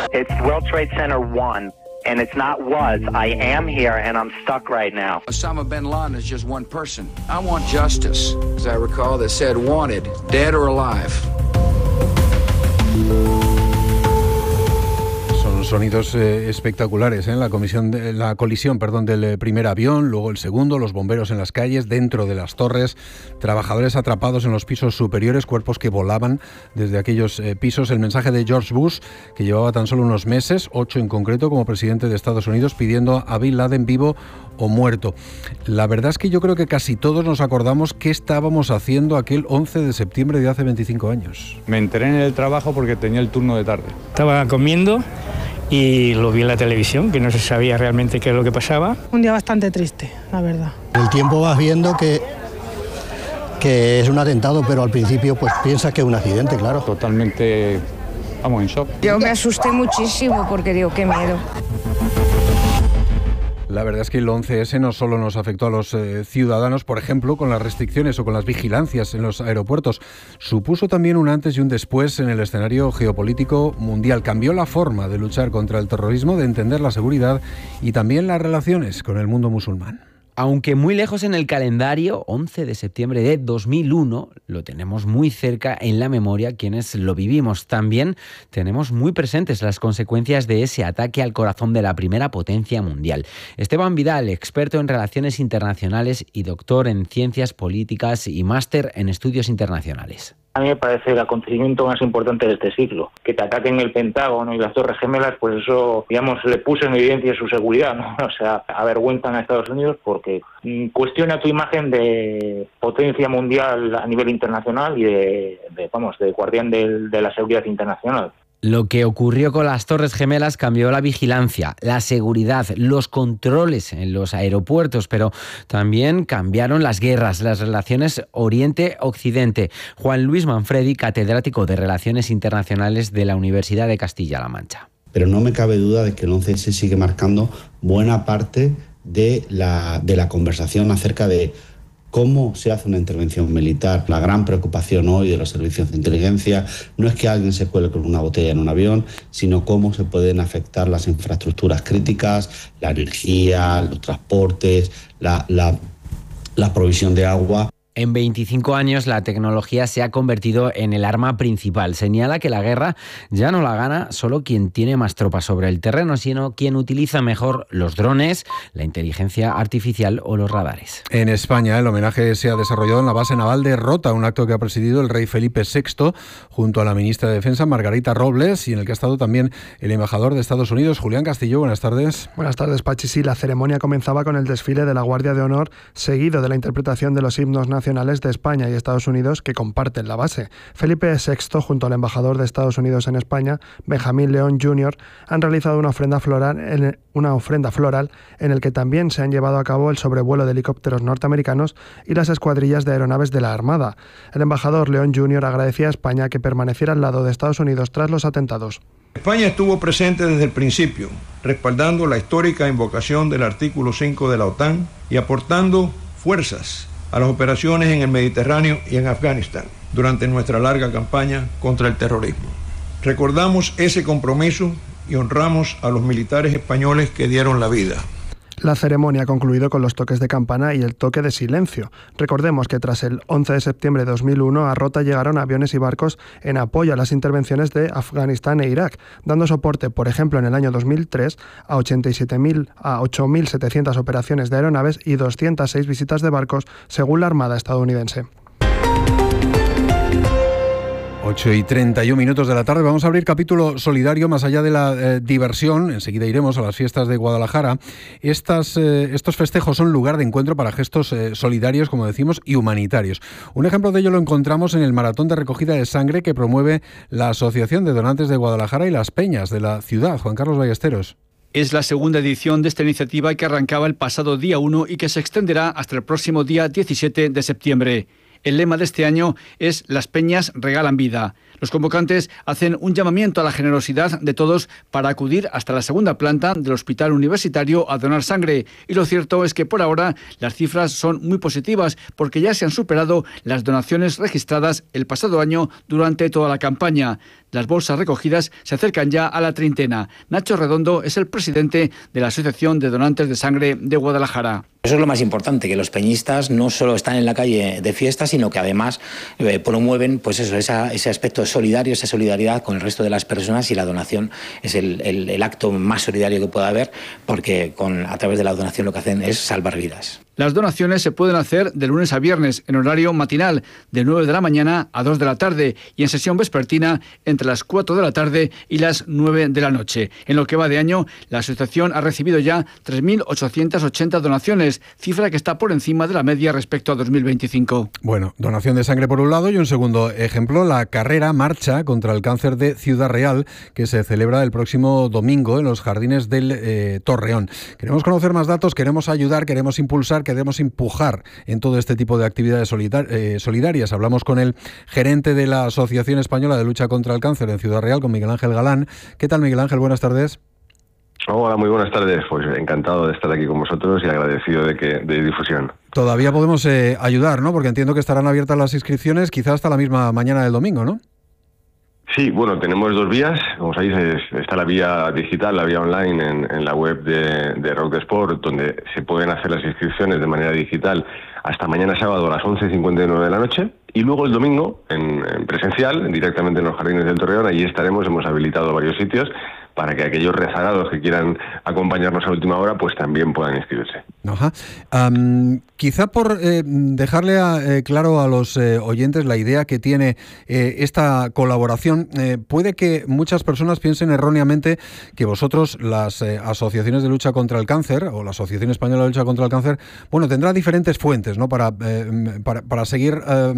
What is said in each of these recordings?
It's World Trade Center 1. And it's not was. I am here and I'm stuck right now. Osama bin Laden is just one person. I want justice. As I recall, they said wanted, dead or alive. Son sonidos espectaculares, ¿eh? La colisión del primer avión, luego el segundo, los bomberos en las calles, dentro de las torres, trabajadores atrapados en los pisos superiores, cuerpos que volaban desde aquellos pisos. El mensaje de George Bush, que llevaba tan solo unos meses, 8 en concreto, como presidente de Estados Unidos, pidiendo a Bin Laden vivo o muerto. La verdad es que yo creo que casi todos nos acordamos qué estábamos haciendo aquel 11 de septiembre de hace 25 años. Me enteré en el trabajo porque tenía el turno de tarde. Estaba comiendo y lo vi en la televisión, que no se sabía realmente qué es lo que pasaba. Un día bastante triste, la verdad. El tiempo vas viendo que es un atentado, pero al principio pues piensas que es un accidente, claro. Totalmente, en shock. Yo me asusté muchísimo porque digo, qué miedo. La verdad es que el 11S no solo nos afectó a los ciudadanos, por ejemplo, con las restricciones o con las vigilancias en los aeropuertos. Supuso también un antes y un después en el escenario geopolítico mundial. Cambió la forma de luchar contra el terrorismo, de entender la seguridad y también las relaciones con el mundo musulmán. Aunque muy lejos en el calendario, 11 de septiembre de 2001, lo tenemos muy cerca en la memoria quienes lo vivimos. También tenemos muy presentes las consecuencias de ese ataque al corazón de la primera potencia mundial. Esteban Vidal, experto en relaciones internacionales y doctor en ciencias políticas y máster en estudios internacionales. A mí me parece el acontecimiento más importante de este siglo. Que te ataquen el Pentágono y las Torres Gemelas, pues eso, digamos, le puso en evidencia su seguridad, ¿no? O sea, avergüenzan a Estados Unidos porque cuestiona tu imagen de potencia mundial a nivel internacional y de guardián de la seguridad internacional. Lo que ocurrió con las Torres Gemelas cambió la vigilancia, la seguridad, los controles en los aeropuertos, pero también cambiaron las guerras, las relaciones Oriente-Occidente. Juan Luis Manfredi, catedrático de Relaciones Internacionales de la Universidad de Castilla-La Mancha. Pero no me cabe duda de que el 11S sigue marcando buena parte de la conversación acerca de cómo se hace una intervención militar. La gran preocupación hoy de los servicios de inteligencia no es que alguien se cuele con una botella en un avión, sino cómo se pueden afectar las infraestructuras críticas, la energía, los transportes, la provisión de agua. En 25 años la tecnología se ha convertido en el arma principal. Señala que la guerra ya no la gana solo quien tiene más tropas sobre el terreno, sino quien utiliza mejor los drones, la inteligencia artificial o los radares. En España el homenaje se ha desarrollado en la base naval de Rota, un acto que ha presidido el rey Felipe VI junto a la ministra de Defensa Margarita Robles y en el que ha estado también el embajador de Estados Unidos, Julián Castillo. Buenas tardes. Buenas tardes, Pachi. Sí, la ceremonia comenzaba con el desfile de la Guardia de Honor, seguido de la interpretación de los himnos nacionales de España y Estados Unidos que comparten la base. Felipe VI, junto al embajador de Estados Unidos en España, Benjamín León Jr., han realizado una ofrenda floral en el que también se han llevado a cabo el sobrevuelo de helicópteros norteamericanos y las escuadrillas de aeronaves de la Armada. El embajador León Jr. agradecía a España que permaneciera al lado de Estados Unidos tras los atentados. España estuvo presente desde el principio, respaldando la histórica invocación del artículo 5 de la OTAN y aportando fuerzas a las operaciones en el Mediterráneo y en Afganistán durante nuestra larga campaña contra el terrorismo. Recordamos ese compromiso y honramos a los militares españoles que dieron la vida. La ceremonia ha concluido con los toques de campana y el toque de silencio. Recordemos que tras el 11 de septiembre de 2001 a Rota llegaron aviones y barcos en apoyo a las intervenciones de Afganistán e Irak, dando soporte, por ejemplo, en el año 2003 a 8.700 operaciones de aeronaves y 206 visitas de barcos, según la Armada estadounidense. 8:31 de la tarde. Vamos a abrir capítulo solidario más allá de la diversión. Enseguida iremos a las fiestas de Guadalajara. Estos festejos son lugar de encuentro para gestos solidarios, como decimos, y humanitarios. Un ejemplo de ello lo encontramos en el maratón de recogida de sangre que promueve la Asociación de Donantes de Guadalajara y las Peñas de la ciudad. Juan Carlos Ballesteros. Es la segunda edición de esta iniciativa que arrancaba el pasado día 1 y que se extenderá hasta el próximo día 17 de septiembre. El lema de este año es «Las peñas regalan vida». Los convocantes hacen un llamamiento a la generosidad de todos para acudir hasta la segunda planta del Hospital Universitario a donar sangre. Y lo cierto es que por ahora las cifras son muy positivas porque ya se han superado las donaciones registradas el pasado año durante toda la campaña. Las bolsas recogidas se acercan ya a la treintena. Nacho Redondo es el presidente de la Asociación de Donantes de Sangre de Guadalajara. Eso es lo más importante, que los peñistas no solo están en la calle de fiesta, sino que además promueven pues eso, ese aspecto solidario, esa solidaridad con el resto de las personas, y la donación es el acto más solidario que pueda haber, porque a través de la donación lo que hacen es salvar vidas. Las donaciones se pueden hacer de lunes a viernes en horario matinal, de 9 de la mañana a 2 de la tarde, y en sesión vespertina entre las 4 de la tarde y las 9 de la noche. En lo que va de año, la asociación ha recibido ya 3.880 donaciones, cifra que está por encima de la media respecto a 2025. Bueno, donación de sangre por un lado, y un segundo ejemplo, la carrera Marcha contra el Cáncer de Ciudad Real, que se celebra el próximo domingo en los jardines del Torreón. Queremos conocer más datos, queremos ayudar, queremos impulsar, queremos empujar en todo este tipo de actividades solidarias. Hablamos con el gerente de la Asociación Española de Lucha contra el Cáncer en Ciudad Real, con Miguel Ángel Galán. ¿Qué tal, Miguel Ángel? Buenas tardes. Hola, muy buenas tardes. Pues encantado de estar aquí con vosotros y agradecido de difusión. Todavía podemos ayudar, ¿no? Porque entiendo que estarán abiertas las inscripciones quizás hasta la misma mañana del domingo, ¿no? Sí, bueno, tenemos dos vías. Como sabéis, está la vía digital, la vía online en la web de Rock Sport, donde se pueden hacer las inscripciones de manera digital hasta mañana sábado a las 11:59 de la noche. Y luego el domingo, en presencial, directamente en los jardines del Torreón, allí estaremos, hemos habilitado varios sitios para que aquellos rezagados que quieran acompañarnos a última hora, pues también puedan inscribirse. Ajá. Quizá por dejarle claro a los oyentes la idea que tiene esta colaboración, puede que muchas personas piensen erróneamente que vosotros, las asociaciones de lucha contra el cáncer, o la Asociación Española de Lucha contra el Cáncer, bueno, tendrá diferentes fuentes, ¿no?, para seguir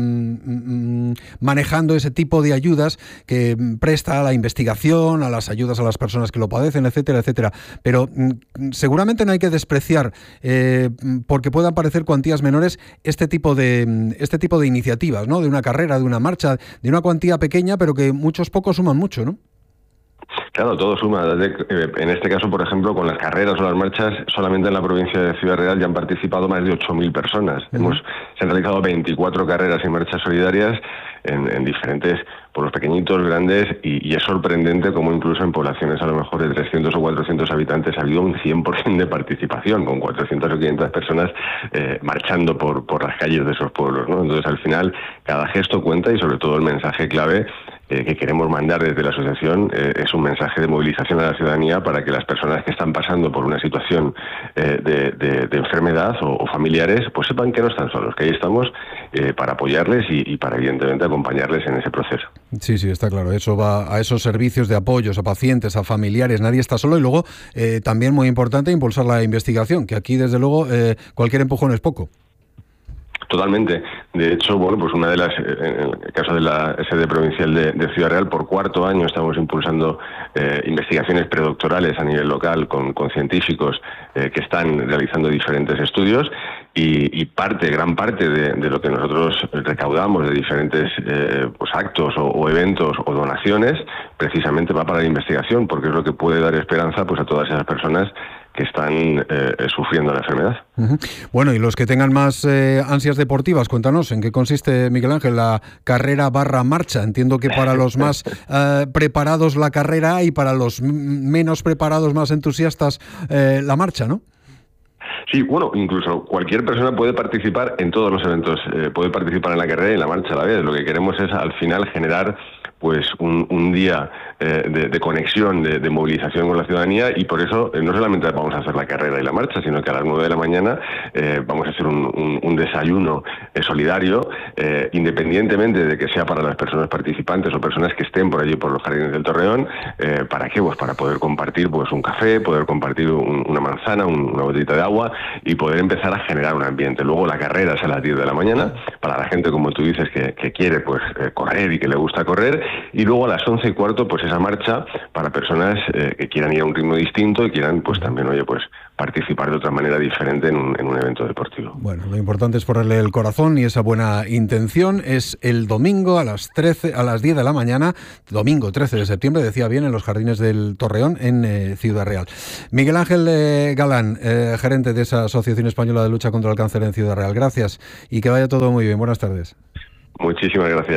manejando ese tipo de ayudas que presta a la investigación, a las ayudas a las personas que lo padecen, etcétera, etcétera. Pero seguramente no hay que despreciar, porque puedan parecer cuantías menores, este tipo de iniciativas, ¿no? De una carrera, de una marcha, de una cuantía pequeña, pero que pocos suman mucho, ¿no? Claro, todo suma. En este caso, por ejemplo, con las carreras o las marchas, solamente en la provincia de Ciudad Real ya han participado más de 8.000 personas. Se han realizado 24 carreras y marchas solidarias en diferentes pueblos pequeñitos, grandes, y es sorprendente como incluso en poblaciones a lo mejor de 300 o 400 habitantes ha habido un 100% de participación, con 400 o 500 personas marchando por las calles de esos pueblos, ¿no? Entonces, al final, cada gesto cuenta, y sobre todo el mensaje clave que queremos mandar desde la asociación es un mensaje de movilización a la ciudadanía para que las personas que están pasando por una situación de enfermedad o familiares, pues sepan que no están solos, que ahí estamos para apoyarles y para, evidentemente, acompañarles en ese proceso. Sí, está claro. Eso va a esos servicios de apoyos a pacientes, a familiares. Nadie está solo. Y luego, también muy importante, impulsar la investigación, que aquí, desde luego, cualquier empujón es poco. Totalmente. De hecho, bueno, pues una de las, en el caso de la sede provincial de Ciudad Real, por cuarto año estamos impulsando investigaciones predoctorales a nivel local con científicos que están realizando diferentes estudios, y gran parte de lo que nosotros recaudamos de diferentes pues actos o eventos o donaciones, precisamente va para la investigación, porque es lo que puede dar esperanza pues a todas esas personas que están sufriendo la enfermedad. Bueno, y los que tengan más ansias deportivas, cuéntanos, ¿en qué consiste, Miguel Ángel, la carrera /marcha? Entiendo que para los más preparados la carrera, y para los menos preparados, más entusiastas, la marcha, ¿no? Sí, bueno, incluso cualquier persona puede participar en todos los eventos, puede participar en la carrera y en la marcha a la vez. Lo que queremos es, al final, generar pues un día de conexión, de movilización con la ciudadanía, y por eso no solamente vamos a hacer la carrera y la marcha, sino que a las 9 de la mañana vamos a hacer un desayuno solidario, independientemente de que sea para las personas participantes o personas que estén por allí por los jardines del Torreón. ¿Para qué? Pues para poder compartir pues un café, poder compartir una manzana, una botellita de agua, y poder empezar a generar un ambiente. Luego la carrera es a las 10 de la mañana, para la gente, como tú dices, que quiere pues correr y que le gusta correr. Y luego a las 11:15, pues esa marcha para personas que quieran ir a un ritmo distinto y quieran pues también, pues participar de otra manera diferente en un evento deportivo. Bueno, lo importante es ponerle el corazón y esa buena intención. Es el domingo a las 10 de la mañana, domingo 13 de septiembre, decía bien, en los jardines del Torreón, en Ciudad Real. Miguel Ángel Galán, gerente de esa Asociación Española de Lucha contra el Cáncer en Ciudad Real. Gracias y que vaya todo muy bien. Buenas tardes. Muchísimas gracias.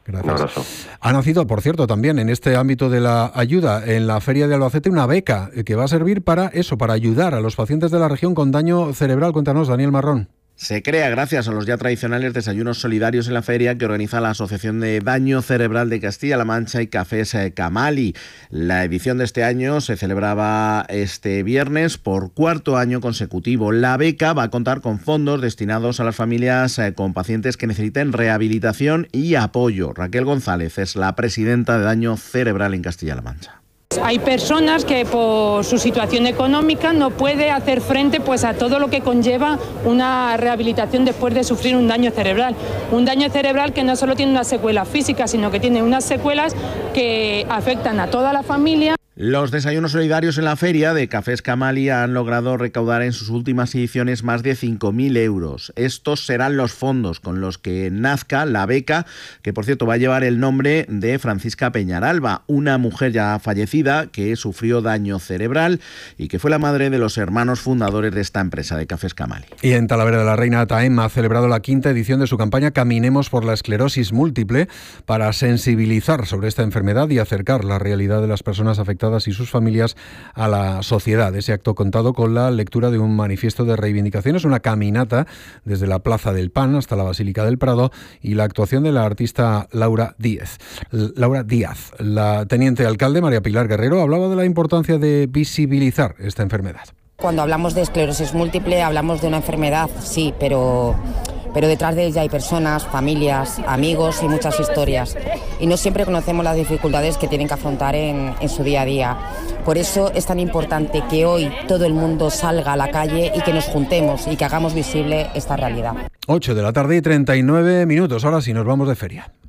Gracias. Un abrazo. Ha nacido, por cierto, también en este ámbito de la ayuda, en la Feria de Albacete, una beca que va a servir para ayudar a los pacientes de la región con daño cerebral. Cuéntanos, Daniel Marrón. Se crea gracias a los ya tradicionales desayunos solidarios en la feria que organiza la Asociación de Daño Cerebral de Castilla-La Mancha y Cafés Camali. La edición de este año se celebraba este viernes por cuarto año consecutivo. La beca va a contar con fondos destinados a las familias con pacientes que necesiten rehabilitación y apoyo. Raquel González es la presidenta de Daño Cerebral en Castilla-La Mancha. Hay personas que por su situación económica no puede hacer frente pues a todo lo que conlleva una rehabilitación después de sufrir un daño cerebral. Un daño cerebral que no solo tiene una secuela física, sino que tiene unas secuelas que afectan a toda la familia. Los desayunos solidarios en la feria de Cafés Camali han logrado recaudar en sus últimas ediciones más de 5.000 euros. Estos serán los fondos con los que nazca la beca, que por cierto va a llevar el nombre de Francisca Peñaralba, una mujer ya fallecida que sufrió daño cerebral y que fue la madre de los hermanos fundadores de esta empresa de Cafés Camali. Y en Talavera de la Reina, TAEM ha celebrado la 5ª edición de su campaña Caminemos por la esclerosis múltiple para sensibilizar sobre esta enfermedad y acercar la realidad de las personas afectadas y sus familias a la sociedad. Ese acto contado con la lectura de un manifiesto de reivindicaciones, una caminata desde la Plaza del Pan hasta la Basílica del Prado y la actuación de la artista Laura Díaz. La teniente alcalde María Pilar Guerrero hablaba de la importancia de visibilizar esta enfermedad. Cuando hablamos de esclerosis múltiple hablamos de una enfermedad, sí, pero detrás de ella hay personas, familias, amigos y muchas historias. Y no siempre conocemos las dificultades que tienen que afrontar en su día a día. Por eso es tan importante que hoy todo el mundo salga a la calle y que nos juntemos y que hagamos visible esta realidad. 8 de la tarde y 39 minutos. Ahora sí nos vamos de feria.